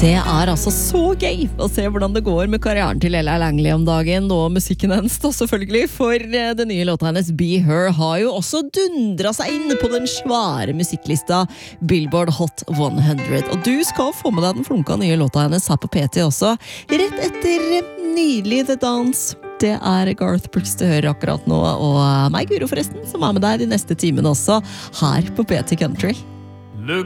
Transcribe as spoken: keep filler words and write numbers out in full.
Det er altså så gøy å se hvordan det går med karrieren til Ella Langley om dagen, og musikken hennes da selvfølgelig, for den nye låta hennes Be Her har jo også dundret seg inn på den svære musikklista Billboard Hot hundre, og du skal få med deg den flunka nye låta hennes her på P T også, rett etter nydelig The Dance. Det er Garth Brooks du hører akkurat nå, og meg Guro forresten, som er med deg de neste timene også, her på P T Country.